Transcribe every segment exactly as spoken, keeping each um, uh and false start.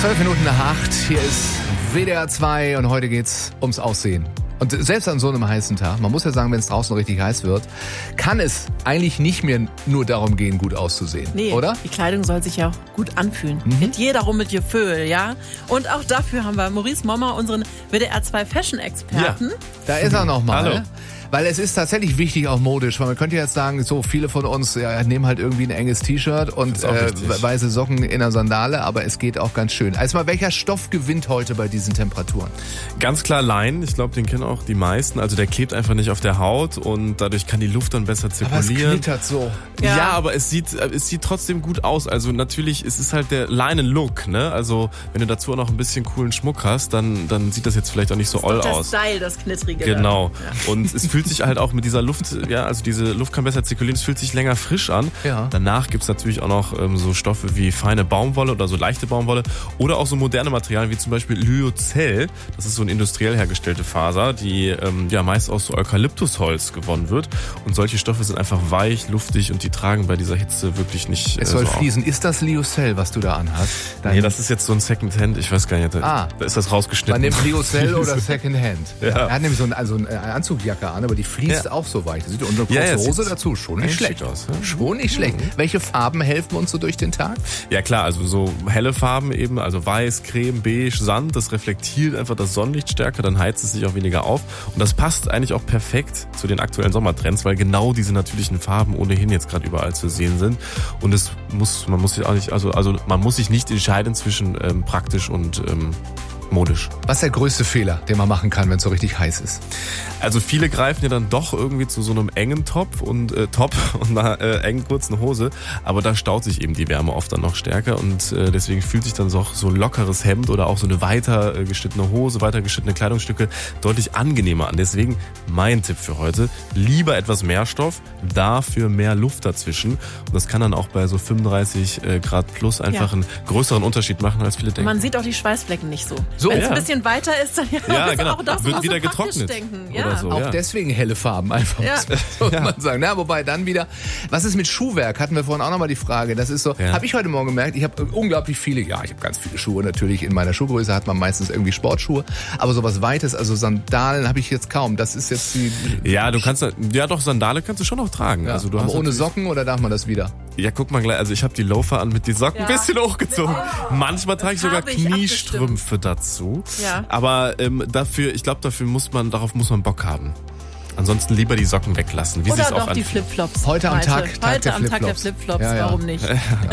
Zwölf Minuten nach acht, hier ist W D R zwei und heute geht's ums Aussehen. Und selbst an so einem heißen Tag, man muss ja sagen, wenn es draußen richtig heiß wird, kann es eigentlich nicht mehr nur darum gehen, gut auszusehen, nee, oder? Die Kleidung soll sich ja auch gut anfühlen. Mhm. Mit jeder rum mit Gefühl, ja? Und auch dafür haben wir Maurice Mommer, unseren W D R zwei Fashion-Experten. Ja, da ist er nochmal. Hallo. Weil es ist tatsächlich wichtig, auch modisch, weil man könnte jetzt sagen, so viele von uns ja, nehmen halt irgendwie ein enges T-Shirt und äh, weiße Socken in einer Sandale, aber es geht auch ganz schön. Also mal, welcher Stoff gewinnt heute bei diesen Temperaturen? Ganz klar Leinen, ich glaube, den kennen auch die meisten. Also der klebt einfach nicht auf der Haut und dadurch kann die Luft dann besser zirkulieren. Aber es knittert so. Ja, Ja. aber es sieht, es sieht trotzdem gut aus. Also natürlich, es ist halt der Leinen-Look, ne? Also wenn du dazu auch noch ein bisschen coolen Schmuck hast, dann, dann sieht das jetzt vielleicht auch nicht so oll Das aus. Style, das Knittrige. Genau. Ja. Und es fühlt sich halt auch mit dieser Luft, ja, also diese Luft kann besser zirkulieren, es fühlt sich länger frisch an. Ja. Danach gibt's natürlich auch noch ähm, so Stoffe wie feine Baumwolle oder so leichte Baumwolle oder auch so moderne Materialien wie zum Beispiel Lyocell. Das ist so eine industriell hergestellte Faser, die ähm, ja meist aus so Eukalyptusholz gewonnen wird. Und solche Stoffe sind einfach weich, luftig und die tragen bei dieser Hitze wirklich nicht Es äh, soll so fließen. Ist das Lyocell, was du da anhast? Dein Nee, das ist jetzt so ein Secondhand, ich weiß gar nicht, da, Ah. da ist das rausgeschnitten. Man nimmt Lyocell oder Secondhand. Ja. Er hat nämlich so ein, also eine Anzugjacke an, aber die fließt Ja. auch so weich. Und eine kurze Ja, ja, Hose sieht dazu, schon nicht eigentlich schlecht. schick aus, ja. Schon nicht schlecht. Welche Farben helfen uns so durch den Tag? Ja klar, also so helle Farben eben, also weiß, creme, beige, Sand, das reflektiert einfach das Sonnenlicht stärker, dann heizt es sich auch weniger auf. Und das passt eigentlich auch perfekt zu den aktuellen Sommertrends, weil genau diese natürlichen Farben ohnehin jetzt gerade überall zu sehen sind. Und es muss, man muss sich auch nicht, also, also man muss sich nicht entscheiden zwischen ähm, praktisch und ähm, modisch. Was ist der größte Fehler, den man machen kann, wenn es so richtig heiß ist? Also viele greifen ja dann doch irgendwie zu so einem engen Top und äh, Top und einer äh, engen kurzen Hose, aber da staut sich eben die Wärme oft dann noch stärker und äh, deswegen fühlt sich dann so, so ein lockeres Hemd oder auch so eine weiter äh, geschnittene Hose, weiter geschnittene Kleidungsstücke deutlich angenehmer an. Deswegen mein Tipp für heute, lieber etwas mehr Stoff, dafür mehr Luft dazwischen und das kann dann auch bei so fünfunddreißig äh, Grad plus einfach Ja. einen größeren Unterschied machen, als viele denken. Man sieht auch die Schweißflecken nicht so. So, Wenn es ja. ein bisschen weiter ist, dann ja, Ja, ist genau. auch das Wird muss wieder man praktisch getrocknet denken. oder Ja. so. Auch ja. deswegen helle Farben einfach, Ja. muss Ja. man sagen. Na, wobei dann wieder, was ist mit Schuhwerk? Hatten wir vorhin auch nochmal die Frage. Das ist so, Ja. habe ich heute Morgen gemerkt, ich habe unglaublich viele, ja, ich habe ganz viele Schuhe natürlich. In meiner Schuhgröße hat man meistens irgendwie Sportschuhe. Aber sowas Weites, also Sandalen habe ich jetzt kaum. Das ist jetzt die... Ja, du kannst, ja doch, Sandale kannst du schon noch tragen. Ja, Also du aber hast ohne natürlich- Socken oder darf man das wieder? Ja, guck mal gleich, also ich habe die Loafer an mit den Socken Ja. ein bisschen hochgezogen. Manchmal trage ich Das sogar habe ich Kniestrümpfe dazu. Ja. Aber ähm, dafür, ich glaube, dafür muss man, darauf muss man Bock haben. Ansonsten lieber die Socken weglassen, wie sie Oder es auch doch die anfühlt. Flipflops. Heute am Tag- Tag Heute der am Tag der Flipflops. Flipflops, Ja, ja. warum nicht?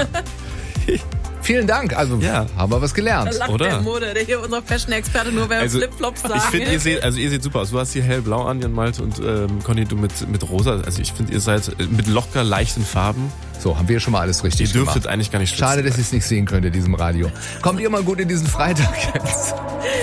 Vielen Dank, also Ja. haben wir was gelernt. Da lacht Oder? der Mode, der hier unser Fashion-Experte nur wer Also, Flipflops ich sagen. finde, ihr seht, also ihr seht super aus. Du hast hier hellblau an, Jan Malte und ähm, Conny, du mit, mit rosa. Also ich finde, ihr seid äh, mit locker leichten Farben. So, haben wir schon mal alles Ihr richtig dürftet gemacht. eigentlich gar nicht schwitzen. Schade, dass ich es nicht sehen könnte, in diesem Radio. Kommt ihr mal gut in diesen Freitag jetzt.